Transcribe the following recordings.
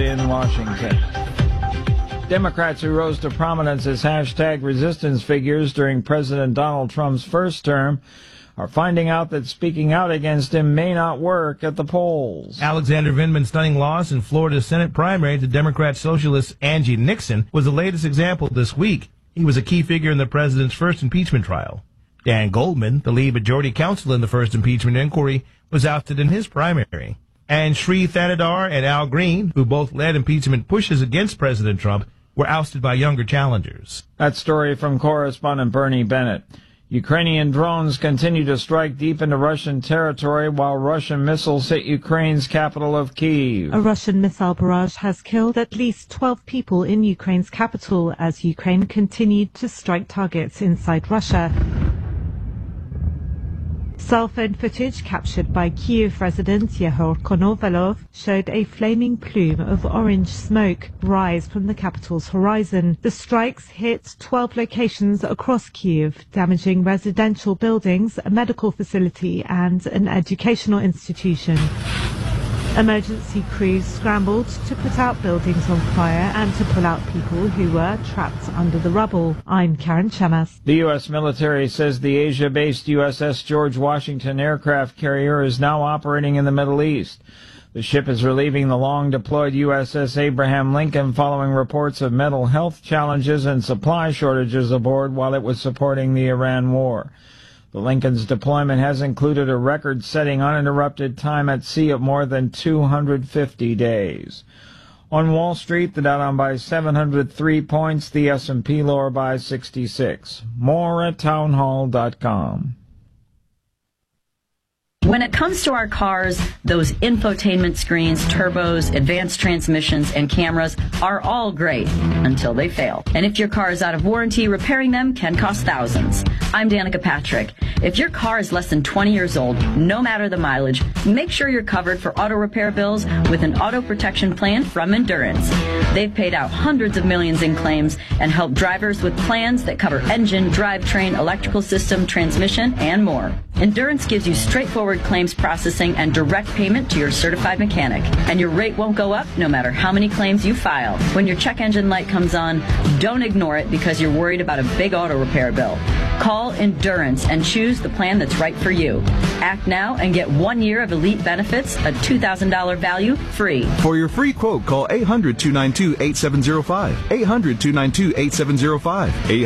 in Washington. Democrats who rose to prominence as hashtag resistance figures during President Donald Trump's first term are finding out that speaking out against him may not work at the polls. Alexander Vindman's stunning loss in Florida's Senate primary to Democrat socialist Angie Nixon was the latest example this week. He was a key figure in the president's first impeachment trial. Dan Goldman, the lead majority counsel in the first impeachment inquiry, was ousted in his primary. And Sri Thanadar and Al Green, who both led impeachment pushes against President Trump, were ousted by younger challengers. That story from correspondent Bernie Bennett. Ukrainian drones continue to strike deep into Russian territory while Russian missiles hit Ukraine's capital of Kyiv. A Russian missile barrage has killed at least 12 people in Ukraine's capital as Ukraine continued to strike targets inside Russia. Cell phone footage captured by Kyiv resident Yehor Konovalov showed a flaming plume of orange smoke rise from the capital's horizon. The strikes hit 12 locations across Kyiv, damaging residential buildings, a medical facility and an educational institution. Emergency crews scrambled to put out buildings on fire and to pull out people who were trapped under the rubble. I'm Karen Chamas. The U.S. military says the Asia-based USS George Washington aircraft carrier is now operating in the Middle East. The ship is relieving the long-deployed USS Abraham Lincoln following reports of mental health challenges and supply shortages aboard while it was supporting the Iran war. The Lincoln's deployment has included a record-setting uninterrupted time at sea of more than 250 days. On Wall Street, the Dow down by 703 points, the S&P lower by 66. More at townhall.com. When it comes to our cars, those infotainment screens, turbos, advanced transmissions, and cameras are all great until they fail. And if your car is out of warranty, repairing them can cost thousands. I'm Danica Patrick. If your car is less than 20 years old, no matter the mileage, make sure you're covered for auto repair bills with an auto protection plan from Endurance. They've paid out hundreds of millions in claims and help drivers with plans that cover engine, drivetrain, electrical system, transmission, and more. Endurance gives you straightforward claims processing and direct payment to your certified mechanic. And your rate won't go up no matter how many claims you file. When your check engine light comes on, don't ignore it because you're worried about a big auto repair bill. Call Endurance and choose the plan that's right for you. Act now and get 1 year of elite benefits, a $2,000 value, free. For your free quote, call 800-292-8705. 800-292-8705.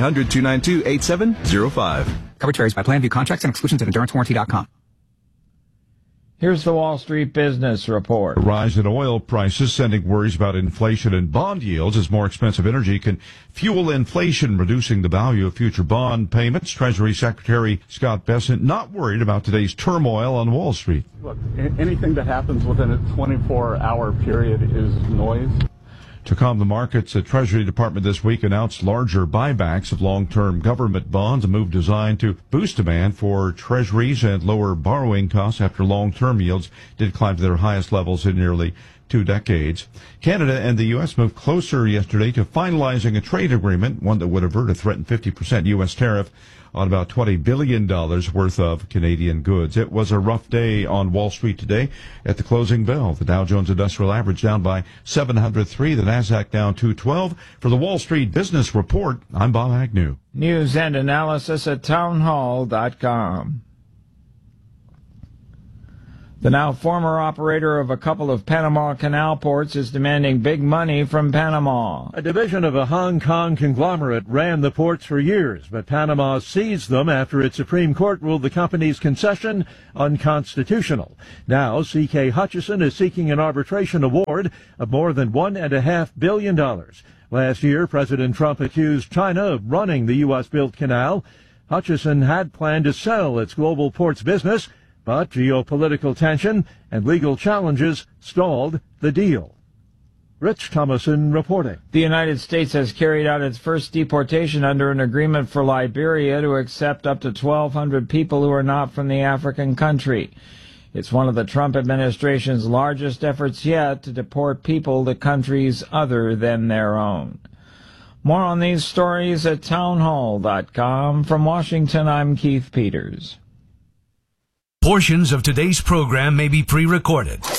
800-292-8705. Coverage varies by plan. View contracts and exclusions at endurancewarranty.com. Here's the Wall Street Business Report. A rise in oil prices sending worries about inflation and bond yields as more expensive energy can fuel inflation, reducing the value of future bond payments. Treasury Secretary Scott Bessent not worried about today's turmoil on Wall Street. Look, anything that happens within a 24-hour period is noise. To calm the markets, the Treasury Department this week announced larger buybacks of long-term government bonds, a move designed to boost demand for treasuries and lower borrowing costs after long-term yields did climb to their highest levels in nearly 2 decades. Canada and the U.S. moved closer yesterday to finalizing a trade agreement, one that would avert a threatened 50% U.S. tariff on about $20 billion worth of Canadian goods. It was a rough day on Wall Street today. At the closing bell, the Dow Jones Industrial Average down by 703, the Nasdaq down 212. For the Wall Street Business Report, I'm Bob Agnew. News and analysis at townhall.com. The now former operator of a couple of Panama Canal ports is demanding big money from Panama. A division of a Hong Kong conglomerate ran the ports for years, but Panama seized them after its Supreme Court ruled the company's concession unconstitutional. Now, C.K. Hutchison is seeking an arbitration award of more than $1.5 billion. Last year, President Trump accused China of running the U.S.-built canal. Hutchison had planned to sell its global ports business, but geopolitical tension and legal challenges stalled the deal. Rich Thomason reporting. The United States has carried out its first deportation under an agreement for Liberia to accept up to 1,200 people who are not from the African country. It's one of the Trump administration's largest efforts yet to deport people to countries other than their own. More on these stories at townhall.com. From Washington, I'm Keith Peters. Portions of today's program may be pre-recorded.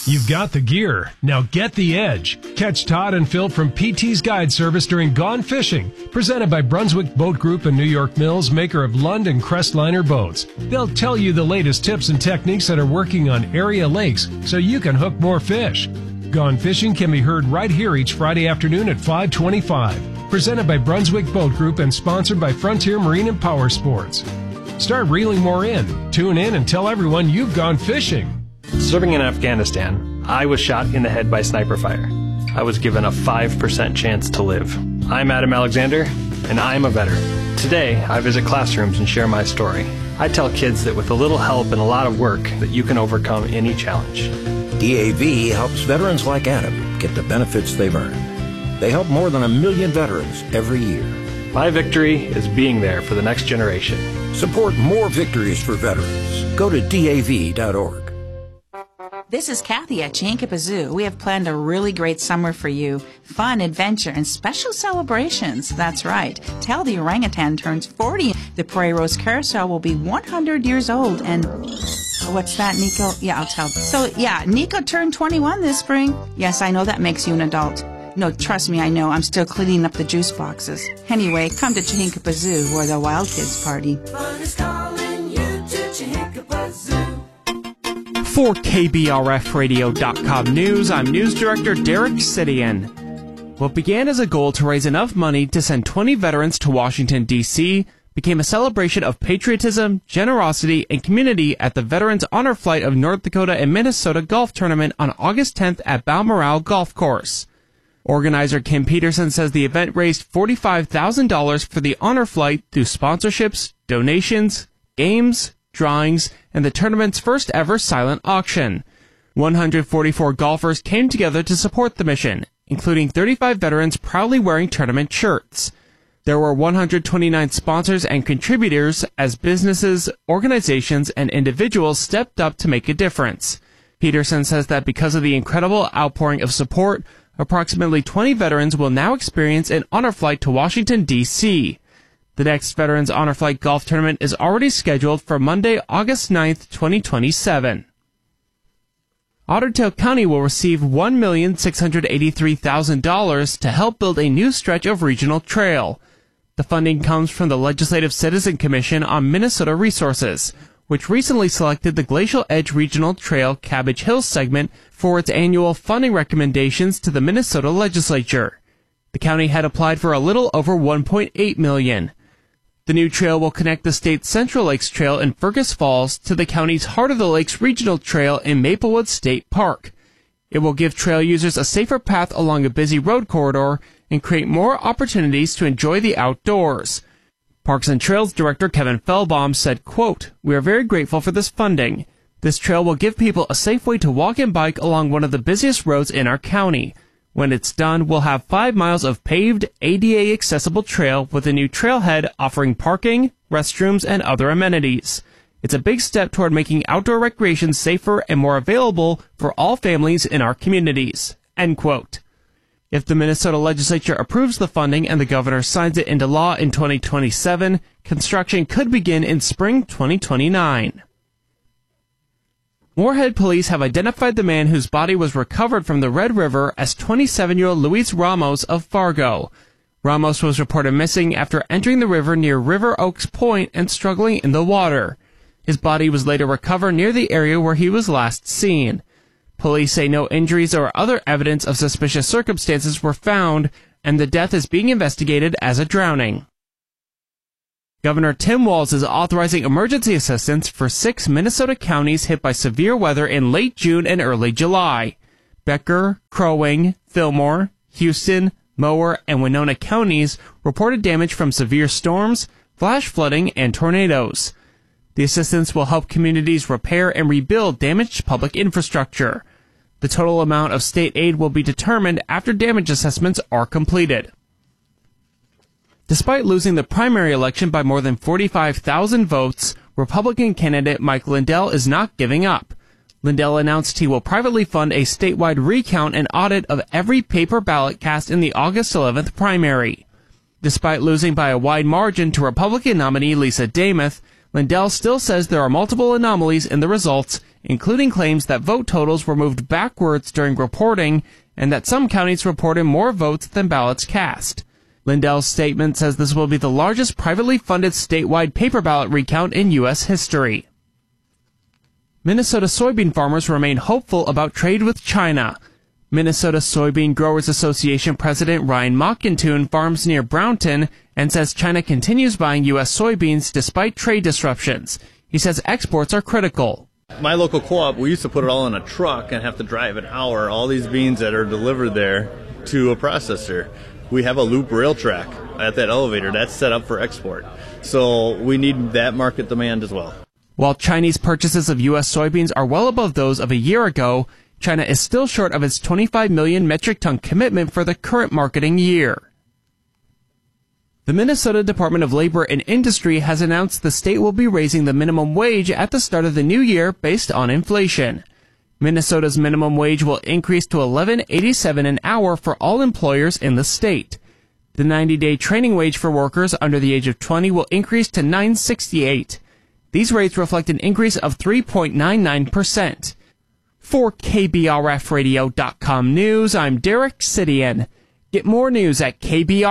You've got the gear. Now get the edge. Catch Todd and Phil from PT's Guide Service during Gone Fishing, presented by Brunswick Boat Group and New York Mills, maker of Lund and Crestliner boats. They'll tell you the latest tips and techniques that are working on area lakes so you can hook more fish. Gone Fishing can be heard right here each Friday afternoon at 5:25. Presented by Brunswick Boat Group and sponsored by Frontier Marine and Power Sports. Start reeling more in. Tune in and tell everyone you've gone fishing. Serving in Afghanistan, I was shot in the head by sniper fire. I was given a 5% chance to live. I'm Adam Alexander, and I'm a veteran. Today, I visit classrooms and share my story. I tell kids that with a little help and a lot of work, that you can overcome any challenge. DAV helps veterans like Adam get the benefits they've earned. They help more than 1 million veterans every year. My victory is being there for the next generation. Support more victories for veterans. Go to DAV.org. This is Kathy at Chihinkapa Zoo. We have planned a really great summer for you. Fun, adventure, and special celebrations. That's right. Tell the orangutan turns 40. The Prairie Rose Carousel will be 100 years old. And what's that, Nico? Yeah, I'll tell. So, yeah, Nico turned 21 this spring. Yes, I know that makes you an adult. No, trust me, I know. I'm still cleaning up the juice boxes. Anyway, come to Chihinkapa Zoo, where the wild kids party. Fun is calling you to Chihinkapa Zoo. For KBRFradio.com News, I'm News Director Derek Sidian. What began as a goal to raise enough money to send 20 veterans to Washington, D.C., became a celebration of patriotism, generosity, and community at the Veterans Honor Flight of North Dakota and Minnesota Golf Tournament on August 10th at Balmoral Golf Course. Organizer Kim Peterson says the event raised $45,000 for the honor flight through sponsorships, donations, games, drawings, and the tournament's first ever silent auction. 144 golfers came together to support the mission, including 35 veterans proudly wearing tournament shirts. There were 129 sponsors and contributors as businesses, organizations, and individuals stepped up to make a difference. Peterson says that because of the incredible outpouring of support, approximately 20 veterans will now experience an honor flight to Washington, D.C. The next Veterans Honor Flight Golf Tournament is already scheduled for Monday, August 9th, 2027. Otter Tail County will receive $1,683,000 to help build a new stretch of regional trail. The funding comes from the Legislative Citizen Commission on Minnesota Resources, which recently selected the Glacial Edge Regional Trail Cabbage Hill segment for its annual funding recommendations to the Minnesota legislature. The county had applied for a little over $1.8 million. The new trail will connect the state's Central Lakes Trail in Fergus Falls to the county's Heart of the Lakes Regional Trail in Maplewood State Park. It will give trail users a safer path along a busy road corridor and create more opportunities to enjoy the outdoors. Parks and Trails Director Kevin Fellbaum said, quote, "We are very grateful for this funding. This trail will give people a safe way to walk and bike along one of the busiest roads in our county. When it's done, we'll have 5 miles of paved, ADA-accessible trail with a new trailhead offering parking, restrooms, and other amenities. It's a big step toward making outdoor recreation safer and more available for all families in our communities." End quote. If the Minnesota legislature approves the funding and the governor signs it into law in 2027, construction could begin in spring 2029. Moorhead police have identified the man whose body was recovered from the Red River as 27-year-old Luis Ramos of Fargo. Ramos was reported missing after entering the river near River Oaks Point and struggling in the water. His body was later recovered near the area where he was last seen. Police say no injuries or other evidence of suspicious circumstances were found, and the death is being investigated as a drowning. Governor Tim Walz is authorizing emergency assistance for 6 Minnesota counties hit by severe weather in late June and early July. Becker, Crow Wing, Fillmore, Houston, Mower, and Winona counties reported damage from severe storms, flash flooding, and tornadoes. The assistance will help communities repair and rebuild damaged public infrastructure. The total amount of state aid will be determined after damage assessments are completed. Despite losing the primary election by more than 45,000 votes, Republican candidate Mike Lindell is not giving up. Lindell announced he will privately fund a statewide recount and audit of every paper ballot cast in the August 11th primary. Despite losing by a wide margin to Republican nominee Lisa Demuth, Lindell still says there are multiple anomalies in the results, including claims that vote totals were moved backwards during reporting and that some counties reported more votes than ballots cast. Lindell's statement says this will be the largest privately funded statewide paper ballot recount in U.S. history. Minnesota soybean farmers remain hopeful about trade with China. Minnesota Soybean Growers Association President Ryan Mockintune farms near Brownton and says China continues buying U.S. soybeans despite trade disruptions. He says exports are critical. My local co-op, we used to put it all in a truck and have to drive an hour, all these beans that are delivered there to a processor. We have a loop rail track at that elevator that's set up for export. So we need that market demand as well. While Chinese purchases of U.S. soybeans are well above those of a year ago, China is still short of its 25 million metric ton commitment for the current marketing year. The Minnesota Department of Labor and Industry has announced the state will be raising the minimum wage at the start of the new year based on inflation. Minnesota's minimum wage will increase to $11.87 an hour for all employers in the state. The 90-day training wage for workers under the age of 20 will increase to $9.68. These rates reflect an increase of 3.99%. For KBRFradio.com News, I'm Derek Sidian. Get more news at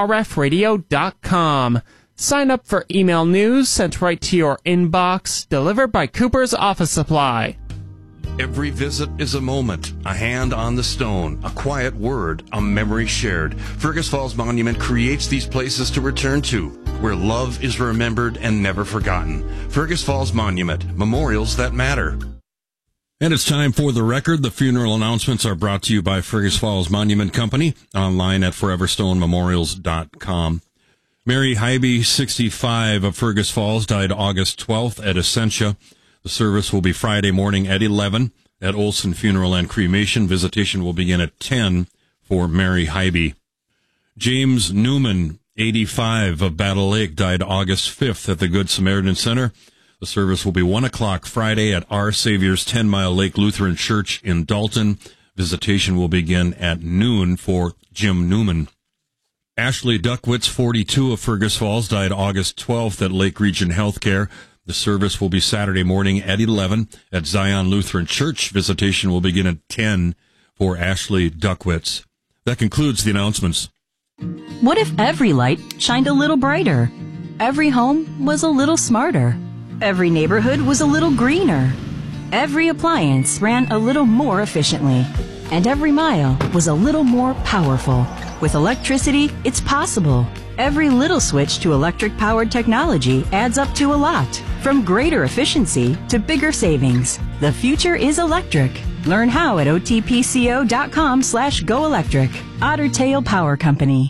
KBRFradio.com. Sign up for email news sent right to your inbox, delivered by Cooper's Office Supply. Every visit is a moment, a hand on the stone, a quiet word, a memory shared. Fergus Falls Monument creates these places to return to, where love is remembered and never forgotten. Fergus Falls Monument, memorials that matter. And it's time for The Record. The funeral announcements are brought to you by Fergus Falls Monument Company, online at foreverstonememorials.com. Mary Hybe, 65, of Fergus Falls, died August 12th at Essentia. The service will be Friday morning at 11 at Olson Funeral and Cremation. Visitation will begin at 10 for Mary Hybe. James Newman, 85, of Battle Lake, died August 5th at the Good Samaritan Center. The service will be 1 o'clock Friday at Our Savior's 10 Mile Lake Lutheran Church in Dalton. Visitation will begin at noon for Jim Newman. Ashley Duckwitz, 42, of Fergus Falls, died August 12th at Lake Region Healthcare. The service will be Saturday morning at 11 at Zion Lutheran Church. Visitation will begin at 10 for Ashley Duckwitz. That concludes the announcements. What if every light shined a little brighter? Every home was a little smarter. Every neighborhood was a little greener. Every appliance ran a little more efficiently. And every mile was a little more powerful. With electricity, it's possible. Every little switch to electric-powered technology adds up to a lot. From greater efficiency to bigger savings. The future is electric. Learn how at otpco.com/goelectric. Otter Tail Power Company.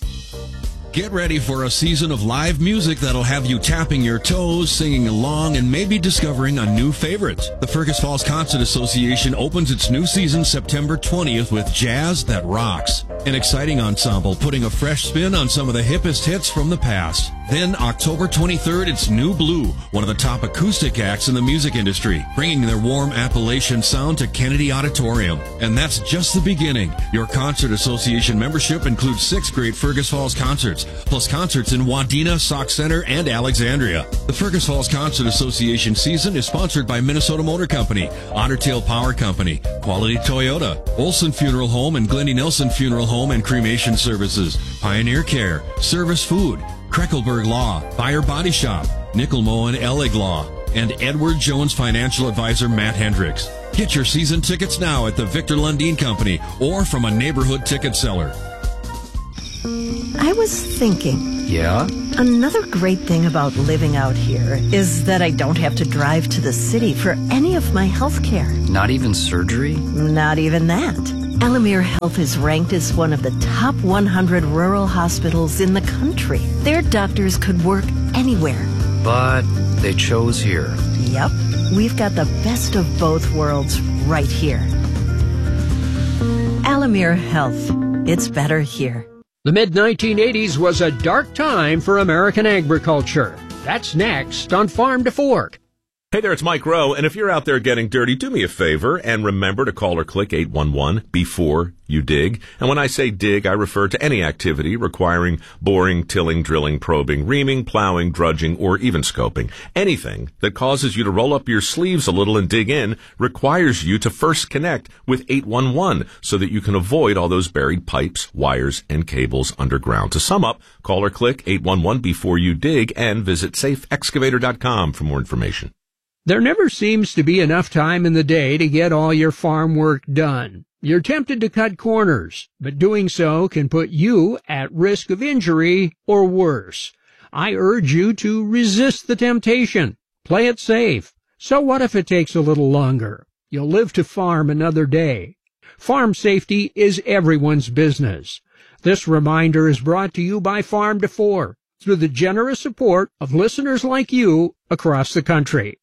Get ready for a season of live music that'll have you tapping your toes, singing along, and maybe discovering a new favorite. The Fergus Falls Concert Association opens its new season September 20th with Jazz That Rocks, an exciting ensemble putting a fresh spin on some of the hippest hits from the past. Then October 23rd, it's New Blue, one of the top acoustic acts in the music industry, bringing their warm Appalachian sound to Kennedy Auditorium. And that's just the beginning. Your Concert Association membership includes 6 great Fergus Falls concerts, plus concerts in Wadena, Sauk Center, and Alexandria. The Fergus Falls Concert Association season is sponsored by Minnesota Motor Company, Otter Tail Power Company, Quality Toyota, Olson Funeral Home and Glendy Nelson Funeral Home and Cremation Services, Pioneer Care, Service Food, Kreckelberg Law, Buyer Body Shop, Nickel Moen Ellig Law, and Edward Jones Financial Advisor Matt Hendricks. Get your season tickets now at the Victor Lundeen Company or from a neighborhood ticket seller. I was thinking. Yeah? Another great thing about living out here is that I don't have to drive to the city for any of my health care. Not even surgery? Not even that. Alamere Health is ranked as one of the top 100 rural hospitals in the country. Their doctors could work anywhere. But they chose here. Yep. We've got the best of both worlds right here. Alamere Health. It's better here. The mid-1980s was a dark time for American agriculture. That's next on Farm to Fork. Hey there, it's Mike Rowe, and if you're out there getting dirty, do me a favor and remember to call or click 811 before you dig. And when I say dig, I refer to any activity requiring boring, tilling, drilling, probing, reaming, plowing, drudging, or even scoping. Anything that causes you to roll up your sleeves a little and dig in requires you to first connect with 811 so that you can avoid all those buried pipes, wires, and cables underground. To sum up, call or click 811 before you dig and visit safeexcavator.com for more information. There never seems to be enough time in the day to get all your farm work done. You're tempted to cut corners, but doing so can put you at risk of injury or worse. I urge you to resist the temptation. Play it safe. So what if it takes a little longer? You'll live to farm another day. Farm safety is everyone's business. This reminder is brought to you by Farm to Four through the generous support of listeners like you across the country.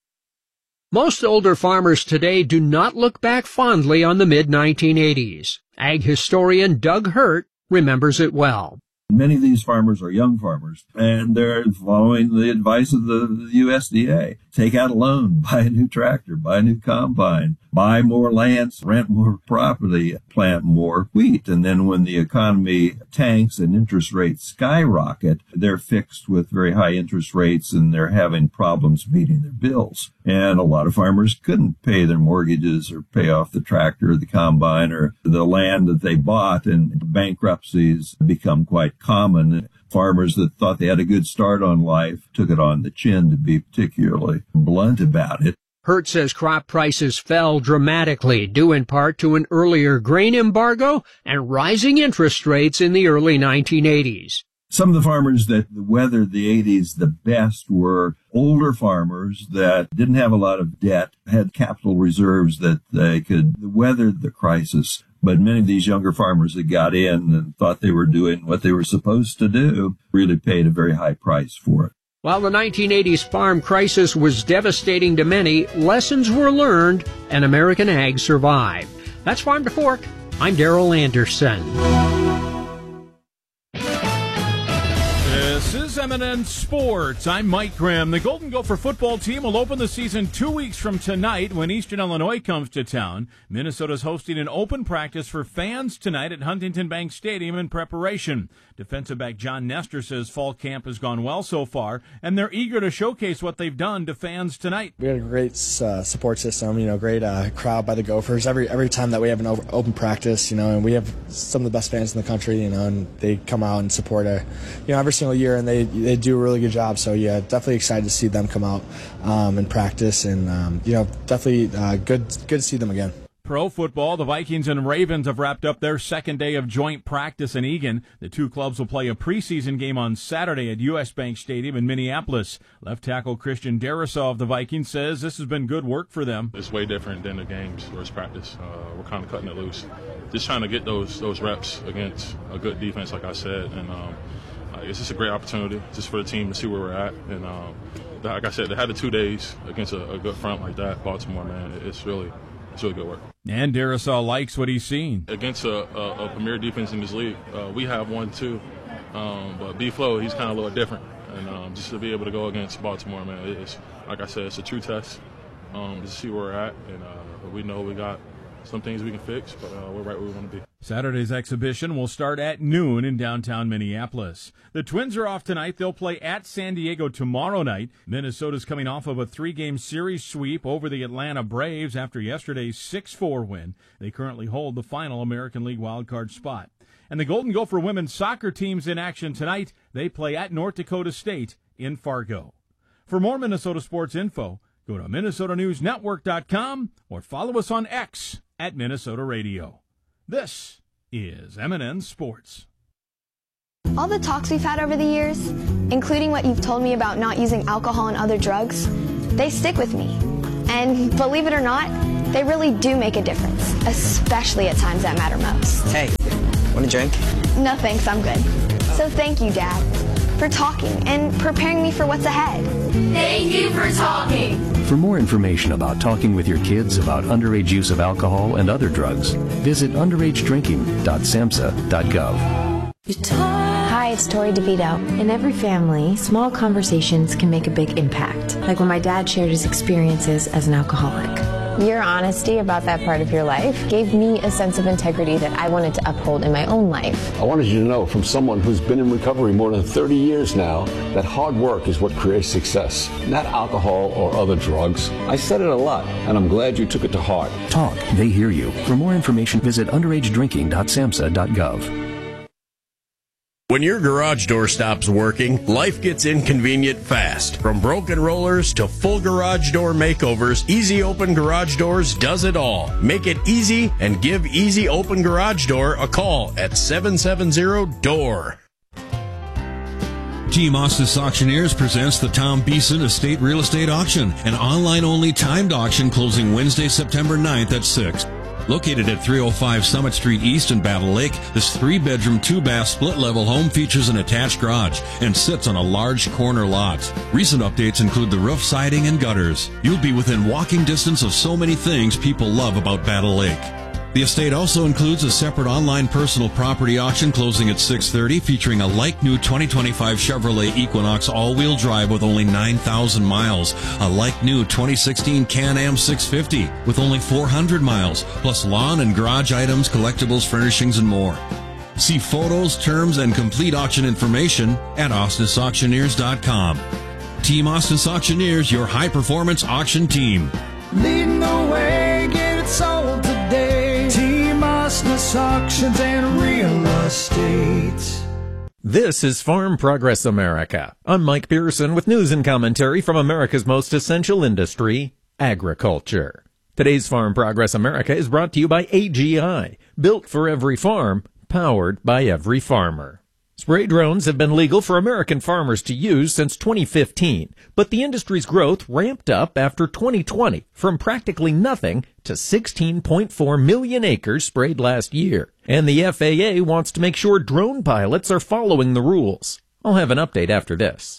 Most older farmers today do not look back fondly on the mid-1980s. Ag historian Doug Hurt remembers it well. Many of these farmers are young farmers, and they're following the advice of the USDA. Take out a loan, buy a new tractor, buy a new combine, buy more land, rent more property, plant more wheat. And then when the economy tanks and interest rates skyrocket, they're fixed with very high interest rates and they're having problems meeting their bills. And a lot of farmers couldn't pay their mortgages or pay off the tractor or the combine or the land that they bought, and bankruptcies become quite common. Farmers that thought they had a good start on life took it on the chin, to be particularly blunt about it. Hurt says crop prices fell dramatically, due in part to an earlier grain embargo and rising interest rates in the early 1980s. Some of the farmers that weathered the 80s the best were older farmers that didn't have a lot of debt, had capital reserves that they could weather the crisis. But many of these younger farmers that got in and thought they were doing what they were supposed to do really paid a very high price for it. While the 1980s farm crisis was devastating to many, lessons were learned and American ag survived. That's Farm to Fork. I'm Darrell Anderson. This is M&N Sports. I'm Mike Grimm. The Golden Gopher football team will open the season 2 weeks from tonight when Eastern Illinois comes to town. Minnesota's hosting an open practice for fans tonight at Huntington Bank Stadium in preparation. Defensive back John Nestor says fall camp has gone well so far, and they're eager to showcase what they've done to fans tonight. We had a great support system, great crowd by the Gophers. Every time that we have an open practice, and we have some of the best fans in the country, and they come out and support every single year, and they do a really good job. So yeah, definitely excited to see them come out and practice, and definitely good to see them again. Pro football, the Vikings and Ravens have wrapped up their second day of joint practice in Eagan. The two clubs will play a preseason game on Saturday at U.S. Bank Stadium in Minneapolis. Left tackle Christian Darrisaw of the Vikings says this has been good work for them. It's way different than the games where it's practice. We're kind of cutting it loose. Just trying to get those reps against a good defense, like I said, and it's just a great opportunity just for the team to see where we're at. And like I said, they had the 2 days against a good front like that, Baltimore, man. It's really good work. And Darrisaw likes what he's seen. Against a premier defense in this league, we have one too. But B-Flow, he's kind of a little different. And just to be able to go against Baltimore, man, it's, like I said, it's a true test to see where we're at. And we know we got some things we can fix, but we're right where we want to be. Saturday's exhibition will start at noon in downtown Minneapolis. The Twins are off tonight. They'll play at San Diego tomorrow night. Minnesota's coming off of a 3-game series sweep over the Atlanta Braves after yesterday's 6-4 win. They currently hold the final American League wildcard spot. And the Golden Gopher women's soccer team's in action tonight. They play at North Dakota State in Fargo. For more Minnesota sports info, go to MinnesotaNewsNetwork.com or follow us on X at Minnesota Radio. This is M&N Sports. All the talks we've had over the years, including what you've told me about not using alcohol and other drugs, they stick with me. And believe it or not, they really do make a difference, especially at times that matter most. Hey, want a drink? No thanks, I'm good. So thank you, Dad, for talking and preparing me for what's ahead. Thank you for talking. For more information about talking with your kids about underage use of alcohol and other drugs, visit underagedrinking.samhsa.gov. Hi, Hi, it's Tori DeVito. In every family, small conversations can make a big impact, like when my dad shared his experiences as an alcoholic. Your honesty about that part of your life gave me a sense of integrity that I wanted to uphold in my own life. I wanted you to know from someone who's been in recovery more than 30 years now that hard work is what creates success, not alcohol or other drugs. I said it a lot, and I'm glad you took it to heart. Talk. They hear you. For more information, visit underagedrinking.samhsa.gov. When your garage door stops working, life gets inconvenient fast. From broken rollers to full garage door makeovers, Easy Open Garage Doors does it all. Make it easy and give Easy Open Garage Door a call at 770-DOOR. Team Ostis Auctioneers presents the Tom Beeson Estate Real Estate Auction, an online-only timed auction closing Wednesday, September 9th at 6. Located at 305 Summit Street East in Battle Lake, this 3-bedroom, 2-bath, split-level home features an attached garage and sits on a large corner lot. Recent updates include the roof, siding, and gutters. You'll be within walking distance of so many things people love about Battle Lake. The estate also includes a separate online personal property auction closing at 6:30, featuring a like-new 2025 Chevrolet Equinox all-wheel drive with only 9,000 miles, a like-new 2016 Can-Am 650 with only 400 miles, plus lawn and garage items, collectibles, furnishings, and more. See photos, terms, and complete auction information at ostisauctioneers.com. Team Ostis Auctioneers, your high-performance auction team. Leading the way, get it sold today. Team Ostis Auctions and Real Estate. This is Farm Progress America. I'm Mike Pearson with news and commentary from America's most essential industry, agriculture. Today's Farm Progress America is brought to you by AGI, built for every farm, powered by every farmer. Spray drones have been legal for American farmers to use since 2015, but the industry's growth ramped up after 2020 from practically nothing to 16.4 million acres sprayed last year. And the FAA wants to make sure drone pilots are following the rules. I'll have an update after this.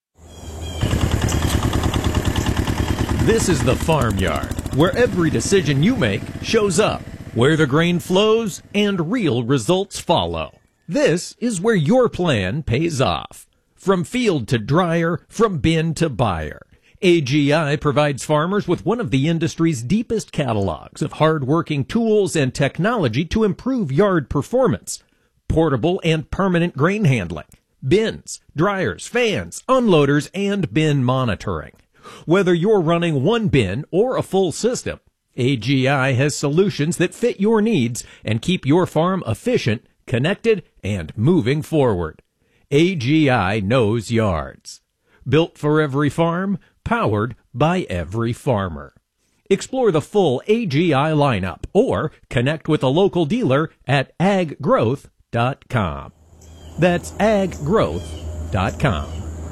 This is the farmyard, where every decision you make shows up, where the grain flows and real results follow. This is where your plan pays off. From field to dryer, from bin to buyer, AGI provides farmers with one of the industry's deepest catalogs of hard-working tools and technology to improve yard performance. Portable and permanent grain handling, bins, dryers, fans, unloaders, and bin monitoring. Whether you're running one bin or a full system, AGI has solutions that fit your needs and keep your farm efficient, connected, and moving forward. AGI knows yards. Built for every farm, powered by every farmer. Explore the full AGI lineup or connect with a local dealer at aggrowth.com. That's aggrowth.com.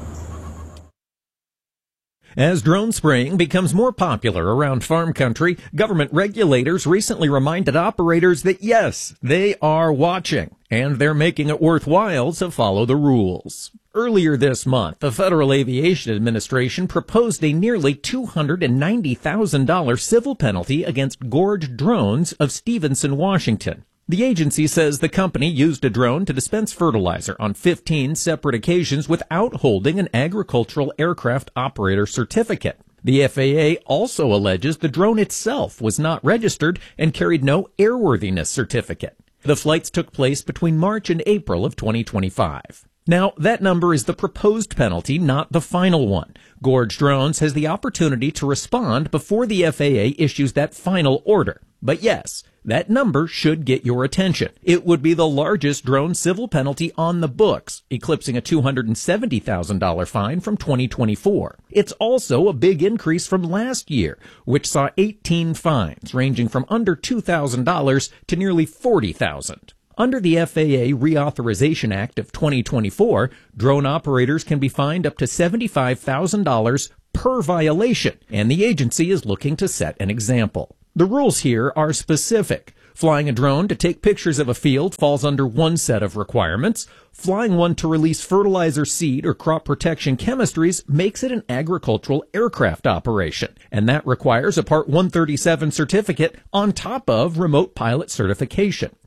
As drone spraying becomes more popular around farm country, government regulators recently reminded operators that yes, they are watching, and they're making it worthwhile to follow the rules. Earlier this month, the Federal Aviation Administration proposed a nearly $290,000 civil penalty against Gorge Drones of Stevenson, Washington. The agency says the company used a drone to dispense fertilizer on 15 separate occasions without holding an agricultural aircraft operator certificate. The FAA also alleges the drone itself was not registered and carried no airworthiness certificate. The flights took place between March and April of 2025. Now, that number is the proposed penalty, not the final one. Gorge Drones has the opportunity to respond before the FAA issues that final order. But yes, that number should get your attention. It would be the largest drone civil penalty on the books, eclipsing a $270,000 fine from 2024. It's also a big increase from last year, which saw 18 fines ranging from under $2,000 to nearly $40,000. Under the FAA Reauthorization Act of 2024, drone operators can be fined up to $75,000 per violation, and the agency is looking to set an example. The rules here are specific. Flying a drone to take pictures of a field falls under one set of requirements. Flying one to release fertilizer, seed, or crop protection chemistries makes it an agricultural aircraft operation, and that requires a Part 137 certificate on top of remote pilot certification.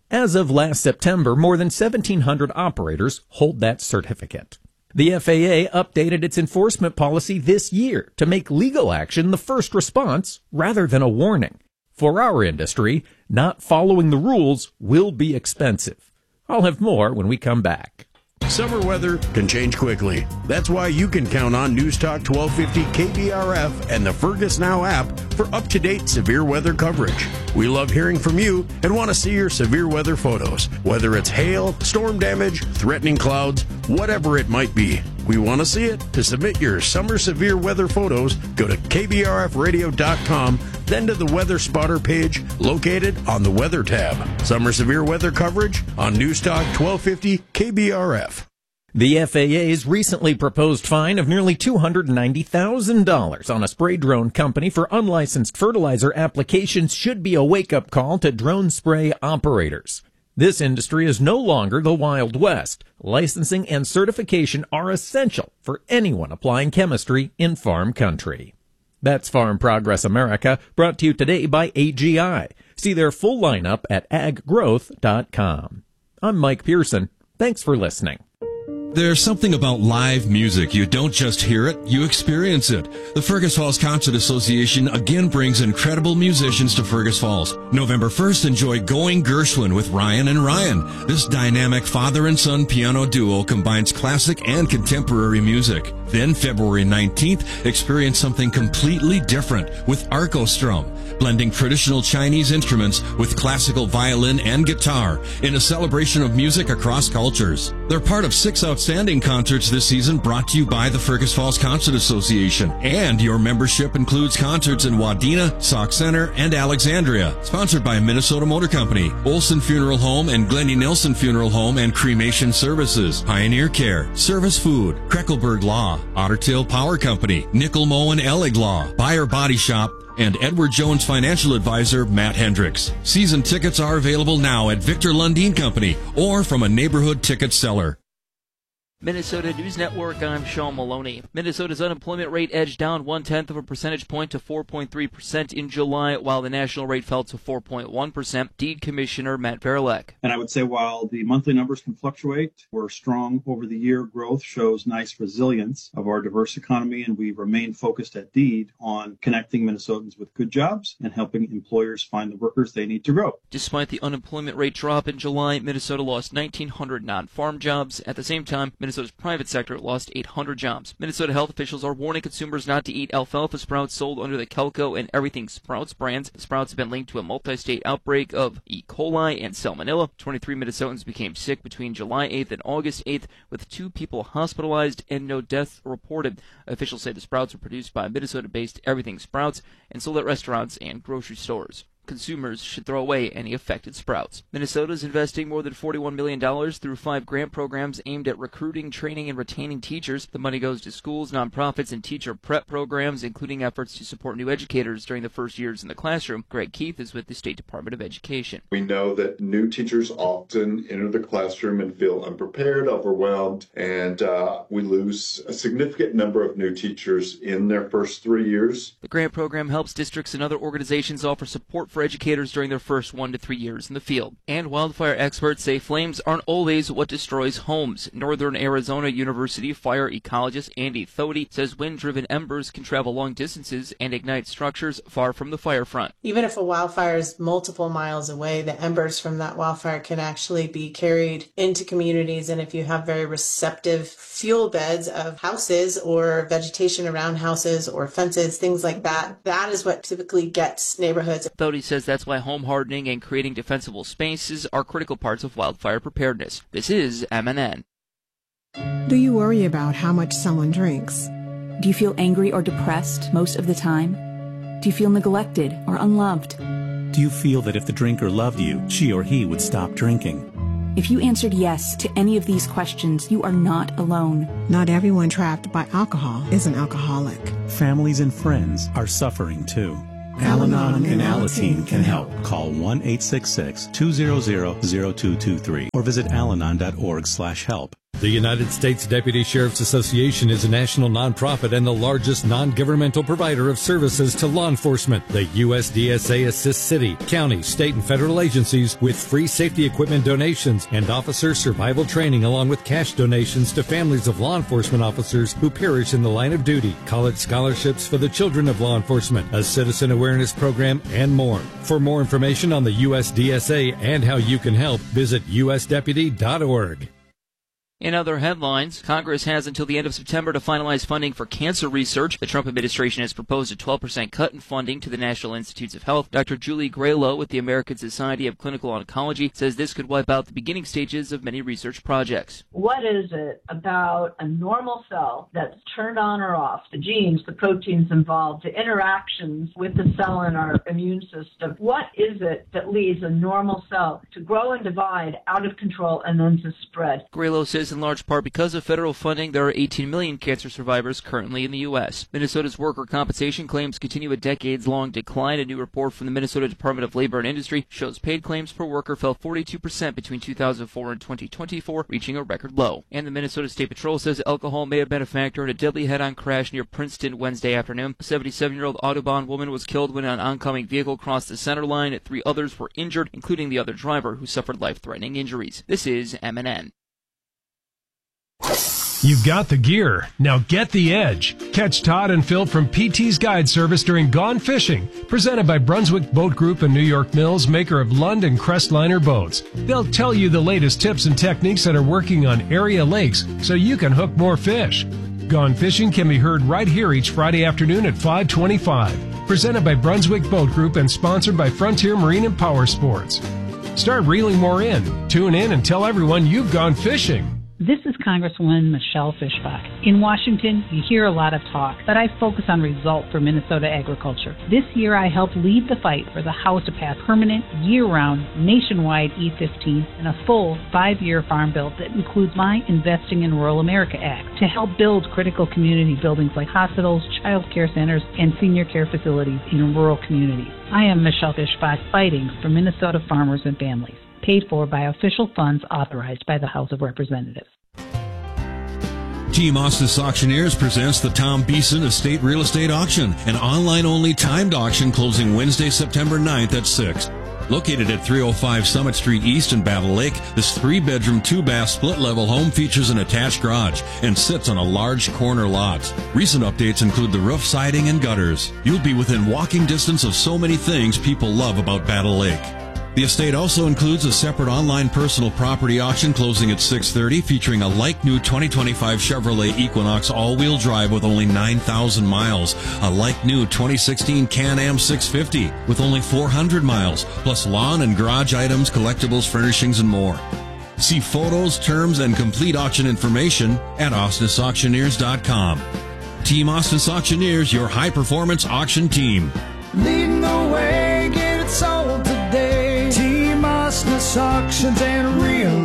As of last September, more than 1,700 operators hold that certificate. The FAA updated its enforcement policy this year to make legal action the first response rather than a warning. For our industry, not following the rules will be expensive. I'll have more when we come back. Summer weather can change quickly. That's why you can count on News Talk 1250 KBRF and the Fergus Now app for up-to-date severe weather coverage. We love hearing from you and want to see your severe weather photos, whether it's hail, storm damage, threatening clouds, whatever it might be. We want to see it. To submit your summer severe weather photos, go to kbrfradio.com, then to the Weather Spotter page located on the Weather tab. Summer severe weather coverage on News Talk 1250 KBRF. The FAA's recently proposed fine of nearly $290,000 on a spray drone company for unlicensed fertilizer applications should be a wake-up call to drone spray operators. This industry is no longer the Wild West. Licensing and certification are essential for anyone applying chemistry in farm country. That's Farm Progress America, brought to you today by AGI. See their full lineup at aggrowth.com. I'm Mike Pearson. Thanks for listening. There's something about live music. You don't just hear it, you experience it. The Fergus Falls Concert Association again brings incredible musicians to Fergus Falls. November 1st, enjoy Going Gershwin with Ryan and Ryan. This dynamic father and son piano duo combines classic and contemporary music. Then February 19th, experience something completely different with Arcostrum, blending traditional Chinese instruments with classical violin and guitar in a celebration of music across cultures. They're part of 6 outstanding concerts this season brought to you by the Fergus Falls Concert Association. And your membership includes concerts in Wadena, Sauk Center, and Alexandria. Sponsored by Minnesota Motor Company, Olson Funeral Home and Glennie Nelson Funeral Home and Cremation Services, Pioneer Care, Service Food, Kreckelberg Law, Otter Tail Power Company, Nickel Moe and Ellig Law, Buyer Body Shop, and Edward Jones financial advisor Matt Hendricks. Season tickets are available now at Victor Lundeen Company or from a neighborhood ticket seller. Minnesota News Network, I'm Sean Maloney. Minnesota's unemployment rate edged down 0.1 of a percentage point to 4.3% in July, while the national rate fell to 4.1%. Deed Commissioner Matt Verelek. And I would say while the monthly numbers can fluctuate, we're strong over the year. Growth shows nice resilience of our diverse economy, and we remain focused at Deed on connecting Minnesotans with good jobs and helping employers find the workers they need to grow. Despite the unemployment rate drop in July, Minnesota lost 1,900 non-farm jobs. At the same time, Minnesota's private sector lost 800 jobs. Minnesota health officials are warning consumers not to eat alfalfa sprouts sold under the Kelco and Everything Sprouts brands. The sprouts have been linked to a multi-state outbreak of E. coli and salmonella. 23 Minnesotans became sick between July 8th and August 8th, with 2 people hospitalized and no deaths reported. Officials say the sprouts were produced by Minnesota-based Everything Sprouts and sold at restaurants and grocery stores. Consumers should throw away any affected sprouts. Minnesota is investing more than $41 million through 5 grant programs aimed at recruiting, training, and retaining teachers. The money goes to schools, nonprofits, and teacher prep programs, including efforts to support new educators during the first years in the classroom. Greg Keith is with the State Department of Education. We know that new teachers often enter the classroom and feel unprepared, overwhelmed, and we lose a significant number of new teachers in their first 3 years. The grant program helps districts and other organizations offer support for educators during their first 1 to 3 years in the field. And wildfire experts say flames aren't always what destroys homes. Northern Arizona University fire ecologist Andy Thody says wind-driven embers can travel long distances and ignite structures far from the fire front. Even if a wildfire is multiple miles away, the embers from that wildfire can actually be carried into communities, and if you have very receptive fuel beds of houses or vegetation around houses or fences, things like that, that is what typically gets neighborhoods. Thody says that's why home hardening and creating defensible spaces are critical parts of wildfire preparedness. This is MNN. Do you worry about how much someone drinks? Do you feel angry or depressed most of the time? Do you feel neglected or unloved? Do you feel that if the drinker loved you, she or he would stop drinking? If you answered yes to any of these questions, you are not alone. Not everyone trapped by alcohol is an alcoholic. Families and friends are suffering too. Al-Anon and Alateen can help. Call 1-866-200-0223 or visit alanon.org/help. The United States Deputy Sheriff's Association is a national nonprofit and the largest non-governmental provider of services to law enforcement. The USDSA assists city, county, state, and federal agencies with free safety equipment donations and officer survival training, along with cash donations to families of law enforcement officers who perish in the line of duty, college scholarships for the children of law enforcement, a citizen awareness program, and more. For more information on the USDSA and how you can help, visit usdeputy.org. In other headlines, Congress has until the end of September to finalize funding for cancer research. The Trump administration has proposed a 12% cut in funding to the National Institutes of Health. Dr. Julie Graylow with the American Society of Clinical Oncology says this could wipe out the beginning stages of many research projects. What is it about a normal cell that's turned on or off, the genes, the proteins involved, the interactions with the cell in our immune system? What is it that leads a normal cell to grow and divide out of control and then to spread? Graylow says in large part because of federal funding, there are 18 million cancer survivors currently in the U.S. Minnesota's worker compensation claims continue a decades-long decline. A new report from the Minnesota Department of Labor and Industry shows paid claims per worker fell 42% between 2004 and 2024, reaching a record low. And the Minnesota State Patrol says alcohol may have been a factor in a deadly head-on crash near Princeton Wednesday afternoon. A 77-year-old Audubon woman was killed when an oncoming vehicle crossed the center line. 3 others were injured, including the other driver, who suffered life-threatening injuries. This is MNN. You've got the gear. Now get the edge. Catch Todd and Phil from PT's Guide Service during Gone Fishing, presented by Brunswick Boat Group and New York Mills, maker of Lund and Crestliner boats. They'll tell you the latest tips and techniques that are working on area lakes so you can hook more fish. Gone Fishing can be heard right here each Friday afternoon at 5:25. Presented by Brunswick Boat Group and sponsored by Frontier Marine and Power Sports. Start reeling more in. Tune in and tell everyone you've gone fishing. This is Congresswoman Michelle Fischbach. In Washington, you hear a lot of talk, but I focus on results for Minnesota agriculture. This year, I helped lead the fight for the House to pass permanent, year-round, nationwide E-15 and a full 5-year farm bill that includes my Investing in Rural America Act to help build critical community buildings like hospitals, child care centers, and senior care facilities in rural communities. I am Michelle Fischbach, fighting for Minnesota farmers and families. Paid for by official funds authorized by the House of Representatives. Team Ostis Auctioneers presents the Tom Beeson Estate Real Estate Auction, an online-only timed auction closing Wednesday, September 9th at 6. Located at 305 Summit Street East in Battle Lake, this 3-bedroom, 2-bath, split-level home features an attached garage and sits on a large corner lot. Recent updates include the roof, siding, and gutters. You'll be within walking distance of so many things people love about Battle Lake. The estate also includes a separate online personal property auction closing at 6:30, featuring a like-new 2025 Chevrolet Equinox all-wheel drive with only 9,000 miles, a like-new 2016 Can-Am 650 with only 400 miles, plus lawn and garage items, collectibles, furnishings, and more. See photos, terms, and complete auction information at ostisauctioneers.com. Team Ostis Auctioneers, your high-performance auction team. Leading the way, get it sold today. Team Ostis Auctions and Real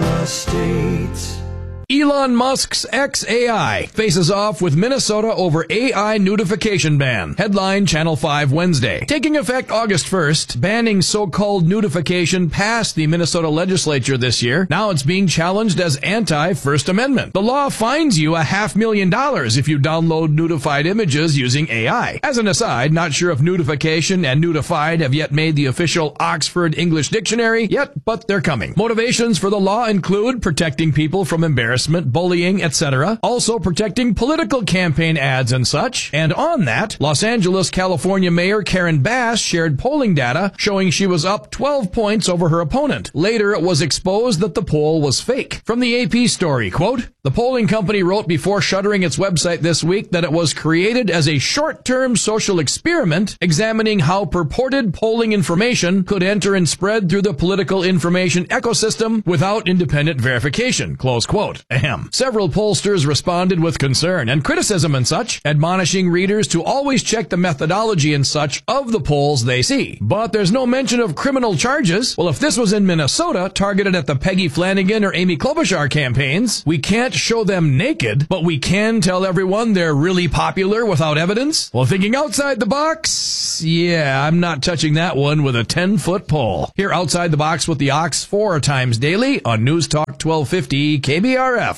Estate. Elon Musk's xAI faces off with Minnesota over AI nudification ban. Headline Channel 5 Wednesday. Taking effect August 1st, banning so-called nudification passed the Minnesota legislature this year. Now it's being challenged as anti-First Amendment. The law fines you $500,000 if you download nudified images using AI. As an aside, not sure if nudification and nudified have yet made the official Oxford English Dictionary yet, but they're coming. Motivations for the law include protecting people from embarrassment, bullying, etc. Also protecting political campaign ads and such. And on that, Los Angeles, California Mayor Karen Bass shared polling data showing she was up 12 points over her opponent. Later, it was exposed that the poll was fake. From the AP story, quote, the polling company wrote before shuttering its website this week that it was created as a short-term social experiment examining how purported polling information could enter and spread through the political information ecosystem without independent verification, close quote. Ahem. Several pollsters responded with concern and criticism and such, admonishing readers to always check the methodology and such of the polls they see. But there's no mention of criminal charges. Well, if this was in Minnesota, targeted at the Peggy Flanagan or Amy Klobuchar campaigns, we can't show them naked, but we can tell everyone they're really popular without evidence. Well, thinking outside the box, yeah, I'm not touching that one with a 10-foot pole. Here outside the box with the Ox 4 times daily on News Talk 1250 KBRF.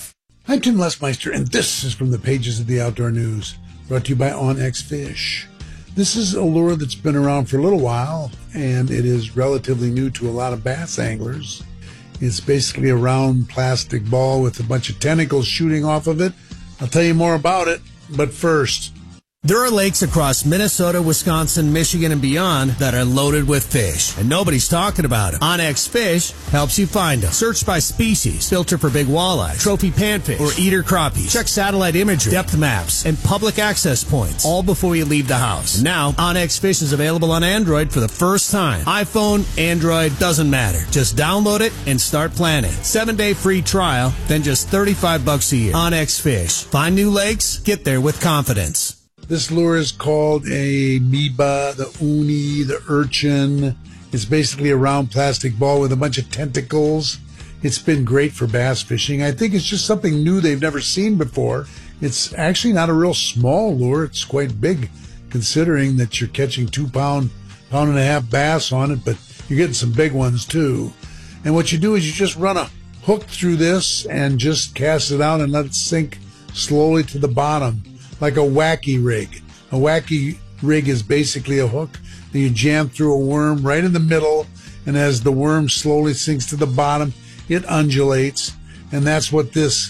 I'm Tim Lesmeister, and this is from the pages of the Outdoor News, brought to you by OnX Fish. This is a lure that's been around for a little while, and it is relatively new to a lot of bass anglers. It's basically a round plastic ball with a bunch of tentacles shooting off of it. I'll tell you more about it, but first... There are lakes across Minnesota, Wisconsin, Michigan, and beyond that are loaded with fish, and nobody's talking about it. OnX Fish helps you find them. Search by species, filter for big walleye, trophy panfish, or eater crappies. Check satellite imagery, depth maps, and public access points, all before you leave the house. And now, OnX Fish is available on Android for the first time. iPhone, Android, doesn't matter. Just download it and start planning. 7-day free trial, then just $35 a year. OnX Fish. Find new lakes, get there with confidence. This lure is called a Meba, the uni, the urchin. It's basically a round plastic ball with a bunch of tentacles. It's been great for bass fishing. I think it's just something new they've never seen before. It's actually not a real small lure. It's quite big, considering that you're catching 2-pound, pound-and-a-half bass on it, but you're getting some big ones too. And what you do is you just run a hook through this and just cast it out and let it sink slowly to the bottom. Like a wacky rig. A wacky rig is basically a hook that you jam through a worm right in the middle, and as the worm slowly sinks to the bottom, it undulates, and that's what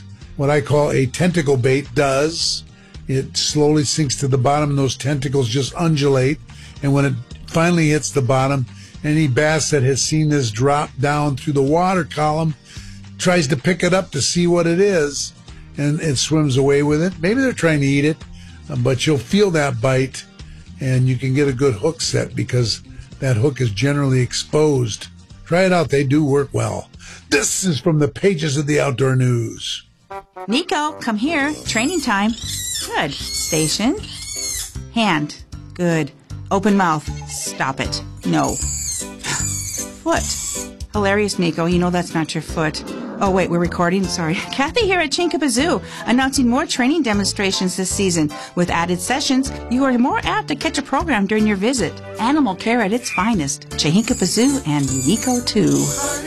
I call a tentacle bait does. It slowly sinks to the bottom, and those tentacles just undulate, and when it finally hits the bottom, any bass that has seen this drop down through the water column tries to pick it up to see what it is, and it swims away with it. Maybe they're trying to eat it, but you'll feel that bite, and you can get a good hook set because that hook is generally exposed. Try it out. They do work well. This is from the pages of the Outdoor News. Nico, come here. Training time. Good. Station. Hand. Good. Open mouth. Stop it. No. Foot. Hilarious, Nico. You know that's not your foot. Oh, wait, we're recording? Sorry. Kathy here at Chinkappa Zoo, announcing more training demonstrations this season. With added sessions, you are more apt to catch a program during your visit. Animal care at its finest. Chinkappa Zoo and Nico, too.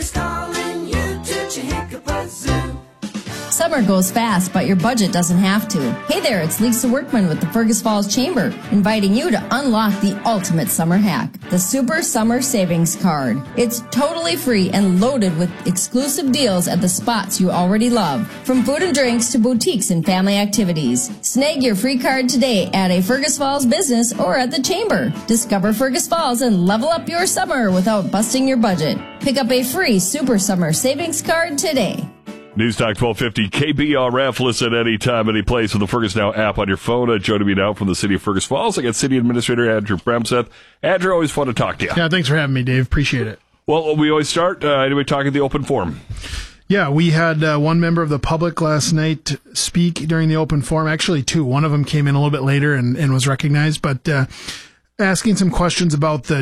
Summer goes fast, but your budget doesn't have to. Hey there, it's Lisa Workman with the Fergus Falls Chamber, inviting you to unlock the ultimate summer hack, the Super Summer Savings Card. It's totally free and loaded with exclusive deals at the spots you already love, from food and drinks to boutiques and family activities. Snag your free card today at a Fergus Falls business or at the Chamber. Discover Fergus Falls and level up your summer without busting your budget. Pick up a free Super Summer Savings Card today. News Talk 1250 KBRF. Listen any time, any place with the Fergus Now app on your phone. Joining me now from the city of Fergus Falls, I got City Administrator Andrew Bremseth. Andrew, always fun to talk to you. Yeah, thanks for having me, Dave. Appreciate it. Well, we always start anyway talking the open forum. Yeah, we had one member of the public last night speak during the open forum. Actually, two. One of them came in a little bit later and was recognized, but asking some questions about the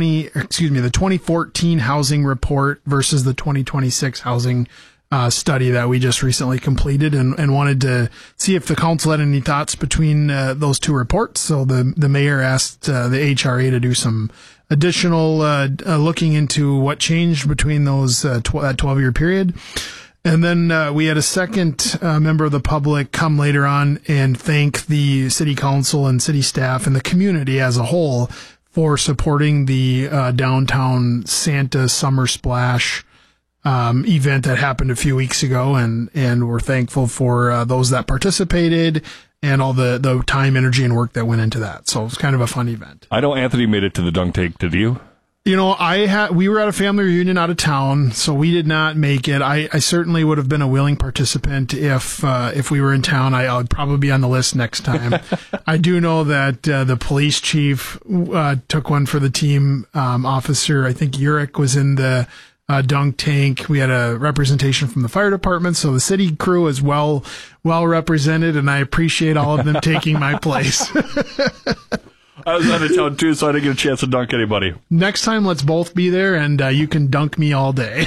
2014 housing report versus the 2026 housing study that we just recently completed, and wanted to see if the council had any thoughts between those two reports. So the mayor asked the HRA to do some additional looking into what changed between those that 12-year period. And then we had a second member of the public come later on and thank the city council and city staff and the community as a whole for supporting the downtown Santa Summer Splash event that happened a few weeks ago, and we're thankful for those that participated and all the time, energy, and work that went into that. So it was kind of a fun event. I know Anthony made it to the dunk tank. Did you? You know, we were at a family reunion out of town, so we did not make it. I certainly would have been a willing participant if we were in town. I would probably be on the list next time. I do know that the police chief took one for the team. Officer, I think Urich was in the dunk tank. We had a representation from the fire department, so the city crew is well represented, and I appreciate all of them taking my place. I was out of town too, so I didn't get a chance to dunk anybody. Next time, let's both be there, and you can dunk me all day.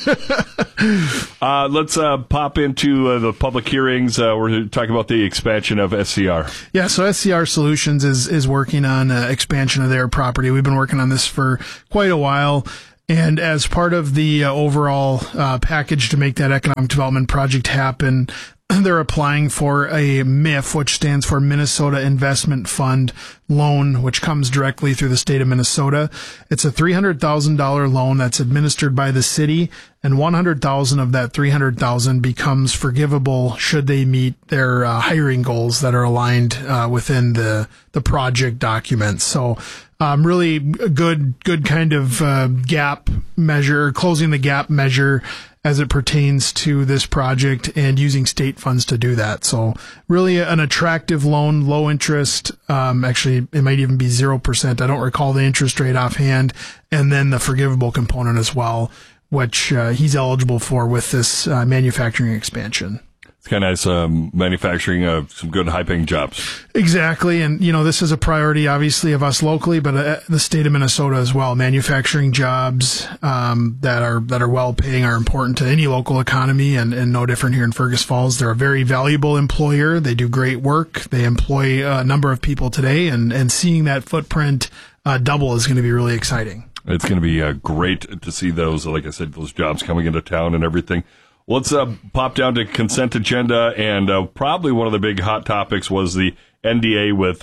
Let's pop into the public hearings. We're talking about the expansion of SCR. Yeah, so SCR Solutions is working on expansion of their property. We've been working on this for quite a while. And as part of the overall package to make that economic development project happen, they're applying for a MIF, which stands for Minnesota Investment Fund loan, which comes directly through the state of Minnesota. It's a $300,000 loan that's administered by the city, and $100,000 of that $300,000 becomes forgivable should they meet their hiring goals that are aligned within the project documents. So really a good kind of gap measure, closing the gap measure as it pertains to this project, and using state funds to do that. So really an attractive loan, low interest. Actually, it might even be 0%. I don't recall the interest rate offhand. And then the forgivable component as well, which he's eligible for with this manufacturing expansion. It's kind of nice manufacturing some good high-paying jobs. Exactly. And, this is a priority, obviously, of us locally, but the state of Minnesota as well. Manufacturing jobs that are well-paying are important to any local economy, and no different here in Fergus Falls. They're a very valuable employer. They do great work. They employ a number of people today, and seeing that footprint double is going to be really exciting. It's going to be great to see those, like I said, those jobs coming into town and everything. Let's pop down to consent agenda, and probably one of the big hot topics was the NDA with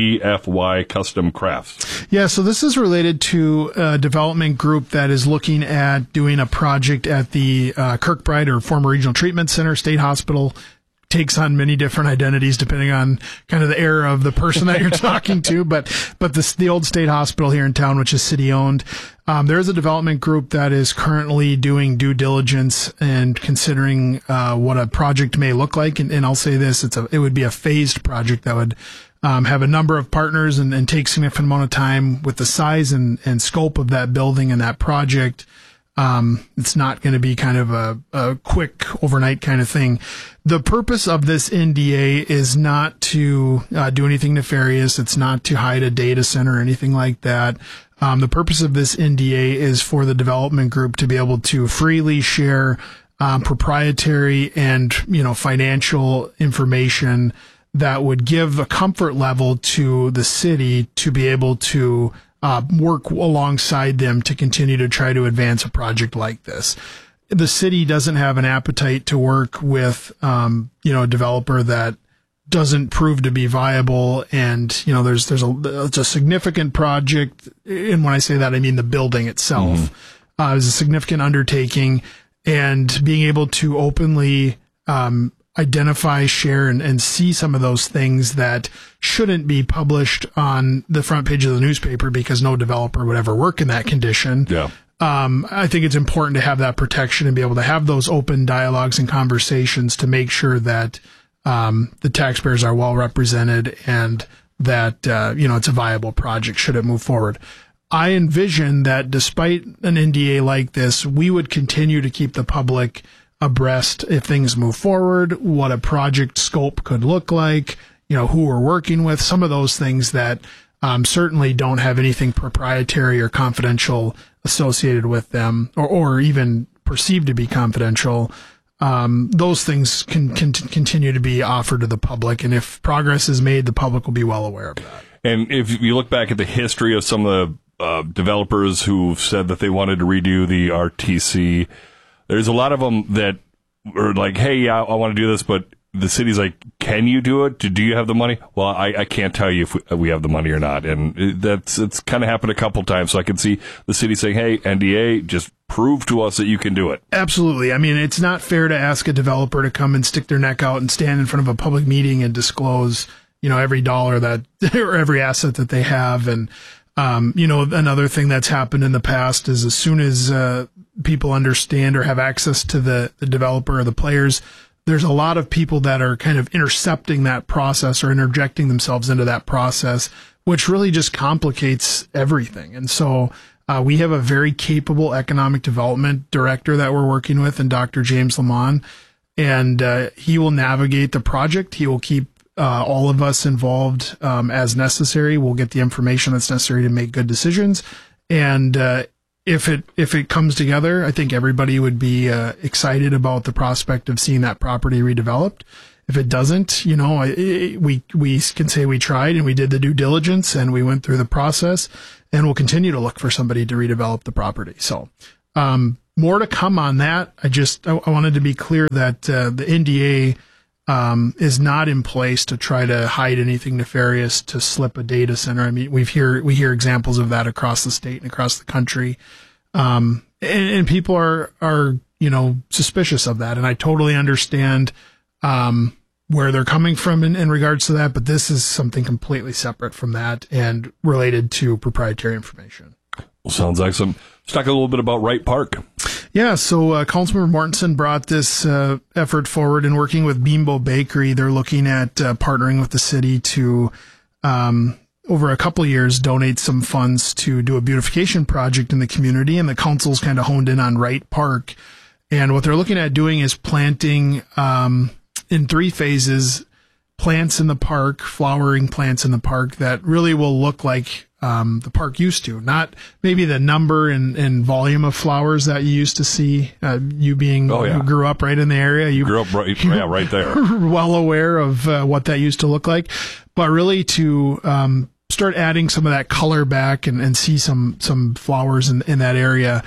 GFY Custom Crafts. Yeah, so this is related to a development group that is looking at doing a project at the Kirkbride, or former Regional Treatment Center State Hospital. Takes on many different identities depending on kind of the era of the person that you're talking to, but the old state hospital here in town, which is city owned. There's a development group that is currently doing due diligence and considering what a project may look like. And I'll say this, it would be a phased project that would have a number of partners and take significant amount of time. With the size and scope of that building and that project, it's not going to be kind of a quick overnight kind of thing. The purpose of this NDA is not to do anything nefarious. It's not to hide a data center or anything like that. The purpose of this NDA is for the development group to be able to freely share proprietary and financial information that would give a comfort level to the city to be able to work alongside them to continue to try to advance a project like this. The city doesn't have an appetite to work with, a developer that doesn't prove to be viable. And, it's a significant project. And when I say that, I mean the building itself is a significant undertaking, and being able to openly, identify, share, and see some of those things that shouldn't be published on the front page of the newspaper because no developer would ever work in that condition. Yeah. I think it's important to have that protection and be able to have those open dialogues and conversations to make sure that the taxpayers are well represented and that it's a viable project should it move forward. I envision that despite an NDA like this, we would continue to keep the public abreast if things move forward, what a project scope could look like, who we're working with, some of those things that certainly don't have anything proprietary or confidential associated with them, or even perceived to be confidential. Those things can continue to be offered to the public, and if progress is made, the public will be well aware of that. And if you look back at the history of some of the developers who've said that they wanted to redo the RTC, there's a lot of them that are like, hey, yeah, I want to do this, but the city's like, can you do it? Do you have the money? Well, I can't tell you if we have the money or not. And it's kind of happened a couple times. So I can see the city saying, hey, NDA, just prove to us that you can do it. Absolutely. I mean, it's not fair to ask a developer to come and stick their neck out and stand in front of a public meeting and disclose, every dollar that or every asset that they have. And, another thing that's happened in the past is as soon as people understand or have access to the developer or the players, there's a lot of people that are kind of intercepting that process or interjecting themselves into that process, which really just complicates everything. And so we have a very capable economic development director that we're working with, and Dr. James Lamont, and he will navigate the project. He will keep all of us involved as necessary. We'll get the information that's necessary to make good decisions. And if it comes together, I think everybody would be excited about the prospect of seeing that property redeveloped. If it doesn't, we can say we tried and we did the due diligence and we went through the process, and we'll continue to look for somebody to redevelop the property. So more to come on that. I wanted to be clear that the NDA is not in place to try to hide anything nefarious to slip a data center. I mean, we hear examples of that across the state and across the country. And people are, suspicious of that. And I totally understand, where they're coming from in regards to that, but this is something completely separate from that and related to proprietary information. Well, sounds like let's talk a little bit about Wright Park. Yeah, so Councilmember Mortensen brought this effort forward in working with Bimbo Bakery. They're looking at partnering with the city to, over a couple of years, donate some funds to do a beautification project in the community, and the council's kind of honed in on Wright Park. And what they're looking at doing is planting in 3 phases, plants in the park, flowering plants in the park that really will look like the park used to. Not maybe the number and volume of flowers that you used to see. You being who grew up right in the area, you grew up right there. Well aware of what that used to look like, but really to start adding some of that color back and see some flowers in that area.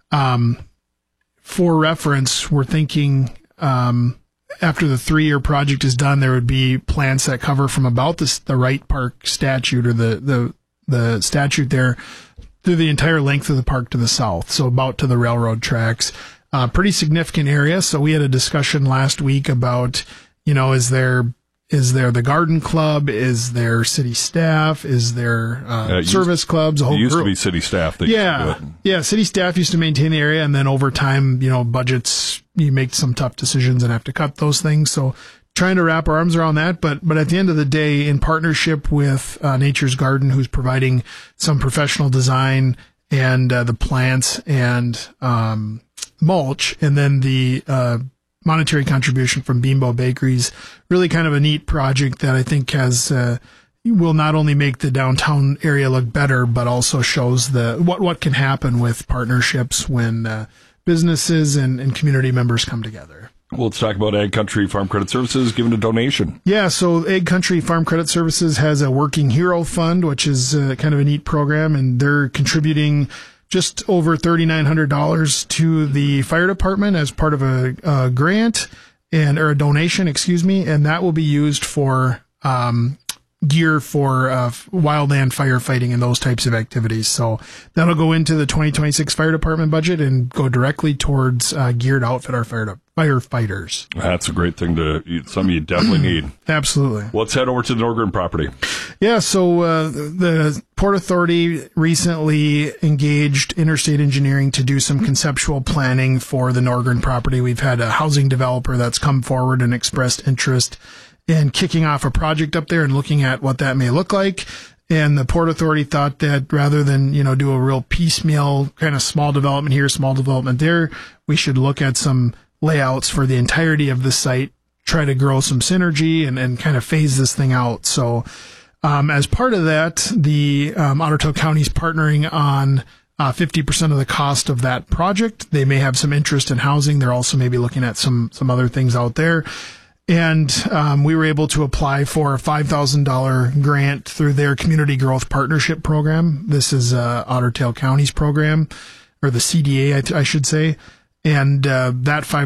For reference, we're thinking after the 3-year project is done, there would be plants that cover from about the Wright Park statute or the statute there through the entire length of the park to the south, so about to the railroad tracks. Pretty significant area. So we had a discussion last week about, is there the garden club? Is there city staff? Is there service clubs? A whole used group. to be city staff that used to do it. Yeah, city staff used to maintain the area, and then over time, budgets, you make some tough decisions and have to cut those things. So trying to wrap our arms around that, but at the end of the day, in partnership with Nature's Garden, who's providing some professional design and the plants and mulch, and then the monetary contribution from Bimbo Bakeries, really kind of a neat project that I think will not only make the downtown area look better, but also shows what can happen with partnerships when businesses and community members come together. Well, let's talk about Ag Country Farm Credit Services giving a donation. Yeah, so Ag Country Farm Credit Services has a Working Hero Fund, which is kind of a neat program, and they're contributing just over $3,900 to the fire department as part of a grant or a donation, and that will be used for gear for wildland firefighting and those types of activities. So that'll go into the 2026 fire department budget and go directly towards gear to outfit our firefighters. That's a great thing something you definitely need. Absolutely. Let's head over to the Norgren property. Yeah, so the Port Authority recently engaged Interstate Engineering to do some conceptual planning for the Norgren property. We've had a housing developer that's come forward and expressed interest in kicking off a project up there and looking at what that may look like. And the Port Authority thought that rather than, do a real piecemeal kind of small development here, small development there, we should look at some layouts for the entirety of the site, try to grow some synergy and kind of phase this thing out. So as part of that, the Otter Tail County is partnering on 50% of the cost of that project. They may have some interest in housing. They're also maybe looking at some other things out there. And we were able to apply for a $5,000 grant through their Community Growth Partnership Program. This is Otter Tail County's program, or the CDA, I should say. And that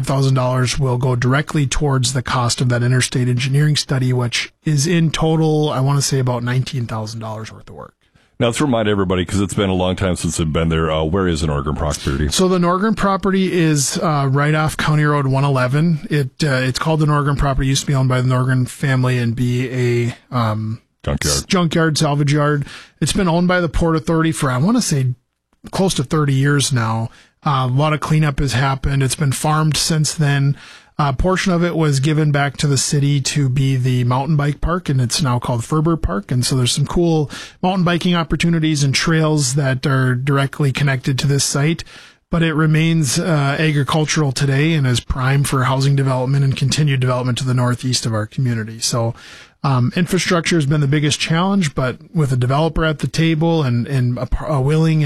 $5,000 will go directly towards the cost of that interstate engineering study, which is in total, I want to say, about $19,000 worth of work. Now, let's remind everybody, because it's been a long time since I've been there, where is the Norgren property? So the Norgren property is right off County Road 111. It's called the Norgren property. It used to be owned by the Norgren family and be a junkyard, salvage yard. It's been owned by the Port Authority for, I want to say, close to 30 years now. A lot of cleanup has happened. It's been farmed since then. A portion of it was given back to the city to be the mountain bike park, and it's now called Ferber Park. And so there's some cool mountain biking opportunities and trails that are directly connected to this site. But it remains agricultural today and is prime for housing development and continued development to the northeast of our community. So infrastructure has been the biggest challenge, but with a developer at the table and a willing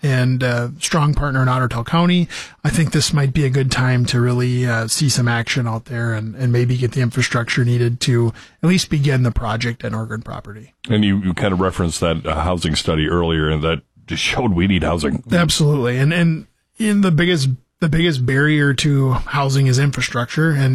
and strong partner in Otter Tail County, I think this might be a good time to really see some action out there and maybe get the infrastructure needed to at least begin the project at Norgren property. And you kind of referenced that housing study earlier, and that just showed we need housing. Absolutely. And the biggest barrier to housing is infrastructure. And